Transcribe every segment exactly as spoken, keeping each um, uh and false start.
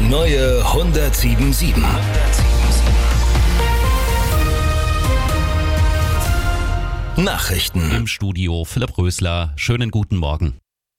neue hundertsieben Komma sieben. Nachrichten. Im Studio Philipp Rösler. Schönen guten Morgen.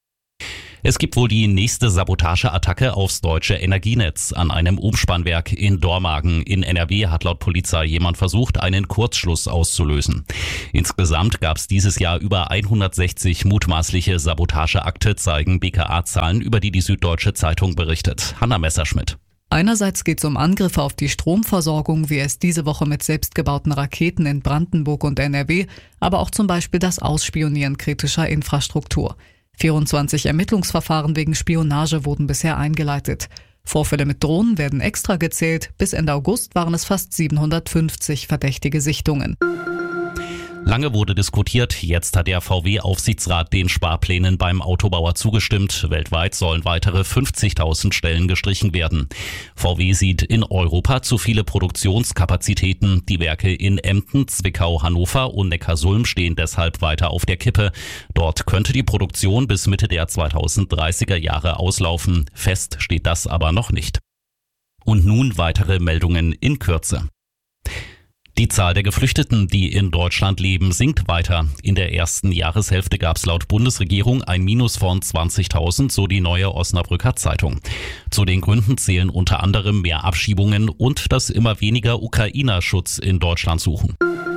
Es gibt wohl die nächste Sabotageattacke aufs deutsche Energienetz. An einem Umspannwerk in Dormagen in N R W hat laut Polizei jemand versucht, einen Kurzschluss auszulösen. Insgesamt gab es dieses Jahr über hundertsechzig mutmaßliche Sabotageakte, zeigen B K A-Zahlen, über die die Süddeutsche Zeitung berichtet. Hanna Messerschmidt. Einerseits geht es um Angriffe auf die Stromversorgung, wie es diese Woche mit selbstgebauten Raketen in Brandenburg und N R W, aber auch zum Beispiel das Ausspionieren kritischer Infrastruktur. vierundzwanzig Ermittlungsverfahren wegen Spionage wurden bisher eingeleitet. Vorfälle mit Drohnen werden extra gezählt. Bis Ende August waren es fast siebenhundertfünfzig verdächtige Sichtungen. Lange wurde diskutiert, jetzt hat der V W-Aufsichtsrat den Sparplänen beim Autobauer zugestimmt. Weltweit sollen weitere fünfzigtausend Stellen gestrichen werden. V W sieht in Europa zu viele Produktionskapazitäten. Die Werke in Emden, Zwickau, Hannover und Neckarsulm stehen deshalb weiter auf der Kippe. Dort könnte die Produktion bis Mitte der zweitausenddreißiger Jahre auslaufen. Fest steht das aber noch nicht. Und nun weitere Meldungen in Kürze. Die Zahl der Geflüchteten, die in Deutschland leben, sinkt weiter. In der ersten Jahreshälfte gab es laut Bundesregierung ein Minus von zwanzigtausend, so die Neue Osnabrücker Zeitung. Zu den Gründen zählen unter anderem mehr Abschiebungen und dass immer weniger Ukrainer Schutz in Deutschland suchen.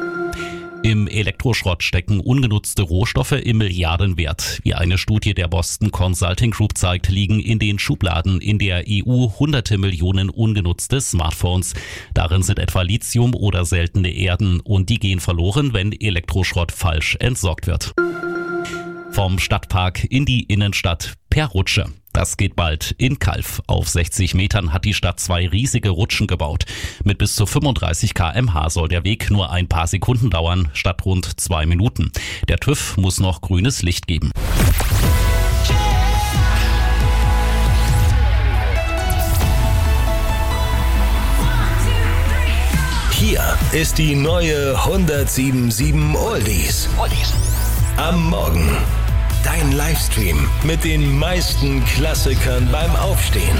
Im Elektroschrott stecken ungenutzte Rohstoffe im Milliardenwert. Wie eine Studie der Boston Consulting Group zeigt, liegen in den Schubladen in der E U hunderte Millionen ungenutzte Smartphones. Darin sind etwa Lithium oder seltene Erden und die gehen verloren, wenn Elektroschrott falsch entsorgt wird. Vom Stadtpark in die Innenstadt per Rutsche. Das geht bald in Calw. Auf sechzig Metern hat die Stadt zwei riesige Rutschen gebaut. Mit bis zu fünfunddreißig Kilometer pro Stunde soll der Weg nur ein paar Sekunden dauern, statt rund zwei Minuten. Der TÜV muss noch grünes Licht geben. Hier ist die neue hundertsieben Komma sieben Oldies. Am Morgen. Dein Livestream mit den meisten Klassikern beim Aufstehen.